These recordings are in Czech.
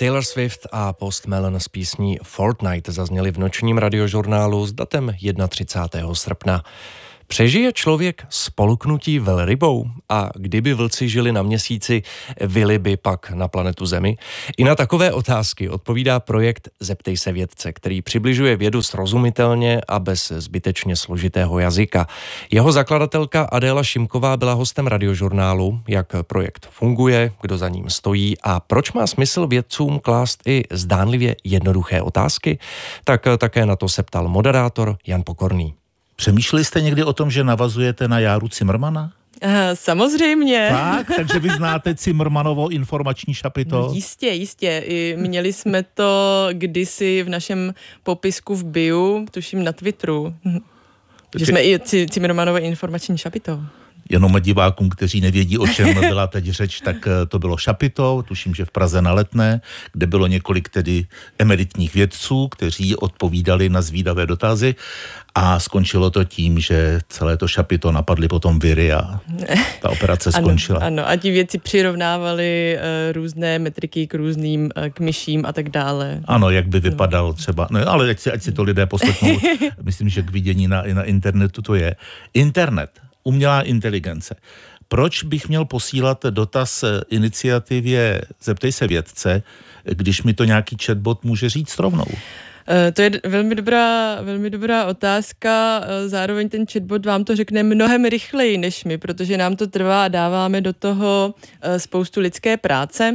Taylor Swift a Post Malone s písní Fortnite zazněly v nočním radiožurnálu s datem 31. srpna. Přežije člověk spolknutí velrybou? A kdyby vlci žili na Měsíci, vyli by pak na planetu Zemi? I na takové otázky odpovídá projekt Zeptej se vědce, který přibližuje vědu srozumitelně a bez zbytečně složitého jazyka. Jeho zakladatelka Adéla Šimková byla hostem radiožurnálu. Jak projekt funguje, kdo za ním stojí a proč má smysl vědcům klást i zdánlivě jednoduché otázky? Tak také na to se ptal moderátor Jan Pokorný. Přemýšleli jste někdy o tom, že navazujete na Járu Cimrmana? Samozřejmě. Tak, takže vy znáte Cimrmanovo informační šapito? No, jistě. Měli jsme to kdysi v našem popisku v bio, tuším na Twitteru, že jsme i Cimrmanovo informační šapito. Jenom divákům, kteří nevědí, o čem byla teď řeč, tak to bylo šapito, tuším, že v Praze na Letné, kde bylo několik tedy emeritních vědců, kteří odpovídali na zvídavé dotazy a skončilo to tím, že celé to šapito napadly potom viry a ta operace skončila. Ano, a ti vědci přirovnávali různé metriky k různým k myším a tak dále. Ano, jak by vypadal třeba, no, ale ať si to lidé poslechnou, myslím, že k vidění na internetu to je. Internet. Umělá inteligence. Proč bych měl posílat dotaz iniciativě Zeptej se vědce, když mi to nějaký chatbot může říct rovnou? To je velmi dobrá otázka. Zároveň ten chatbot vám to řekne mnohem rychleji než my, protože nám to trvá a dáváme do toho spoustu lidské práce.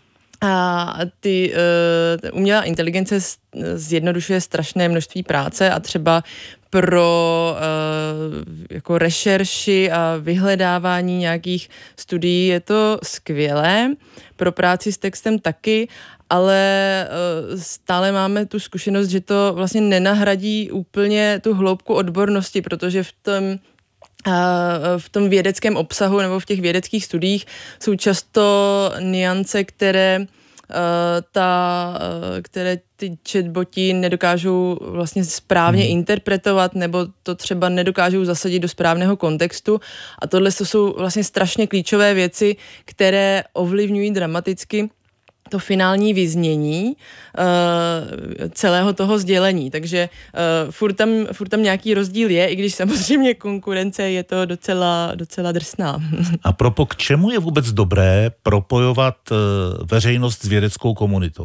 A umělá inteligence zjednodušuje strašné množství práce a třeba pro jako rešerši a vyhledávání nějakých studií je to skvělé, pro práci s textem taky, ale stále máme tu zkušenost, že to vlastně nenahradí úplně tu hloubku odbornosti, protože v tom vědeckém obsahu nebo v těch vědeckých studiích jsou často nuance, které ty chatboti nedokážou vlastně správně interpretovat nebo to třeba nedokážou zasadit do správného kontextu a tohle jsou vlastně strašně klíčové věci, které ovlivňují dramaticky to finální vyznění celého toho sdělení. Takže furt tam nějaký rozdíl je, i když samozřejmě konkurence je to docela drsná. A k čemu je vůbec dobré propojovat veřejnost s vědeckou komunitou?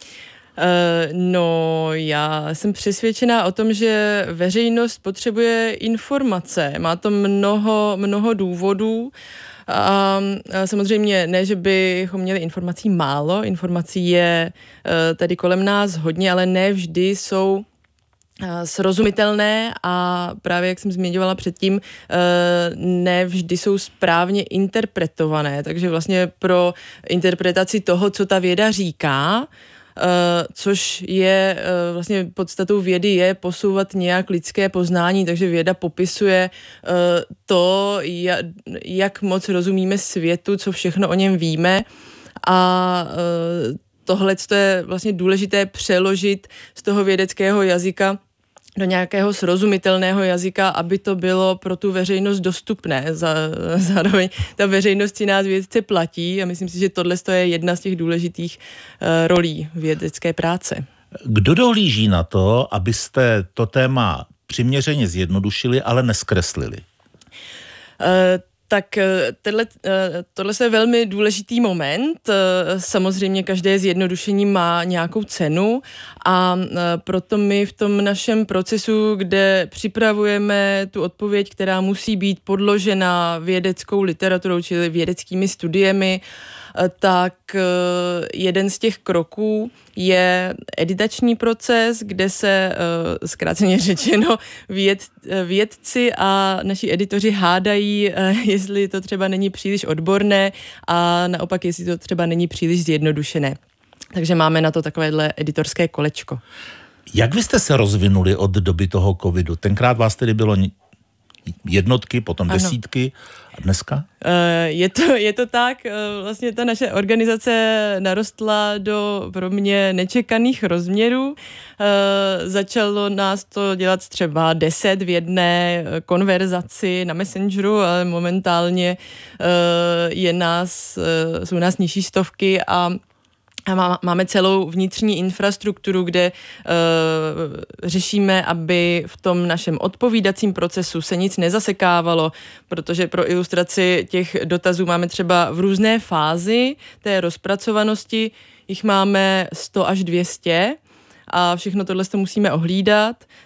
No, já jsem přesvědčená o tom, že veřejnost potřebuje informace. Má to mnoho důvodů. A samozřejmě ne, že bychom měli informací málo, informací je tady kolem nás hodně, ale ne vždy jsou srozumitelné a právě, jak jsem zmiňovala předtím, ne vždy jsou správně interpretované, takže vlastně pro interpretaci toho, co ta věda říká, což je vlastně podstatou vědy je posouvat nějak lidské poznání, takže věda popisuje to, jak moc rozumíme světu, co všechno o něm víme a tohle je vlastně důležité přeložit z toho vědeckého jazyka do nějakého srozumitelného jazyka, aby to bylo pro tu veřejnost dostupné. Zároveň ta veřejnost si nás vědce platí a myslím si, že tohle je jedna z těch důležitých rolí vědecké práce. Kdo dohlíží na to, abyste to téma přiměřeně zjednodušili, ale neskreslili? Tak tohle je velmi důležitý moment. Samozřejmě každé zjednodušení má nějakou cenu a proto my v tom našem procesu, kde připravujeme tu odpověď, která musí být podložena vědeckou literaturou, čili vědeckými studiemi, tak jeden z těch kroků je editační proces, kde se zkráceně řečeno vědci a naši editoři hádají, jestli to třeba není příliš odborné a naopak, jestli to třeba není příliš zjednodušené. Takže máme na to takovéhle editorské kolečko. Jak vy jste se rozvinuli od doby toho covidu? Tenkrát vás tedy bylo jednotky, potom desítky a dneska? Je to tak, vlastně ta naše organizace narostla do pro mě nečekaných rozměrů. Začalo nás to dělat třeba 10 v jedné konverzaci na Messengeru, ale momentálně jsou nás nižší stovky a A máme celou vnitřní infrastrukturu, kde řešíme, aby v tom našem odpovídacím procesu se nic nezasekávalo, protože pro ilustraci těch dotazů máme třeba v různé fázi té rozpracovanosti, jich máme 100 až 200 a všechno tohle to musíme ohlídat.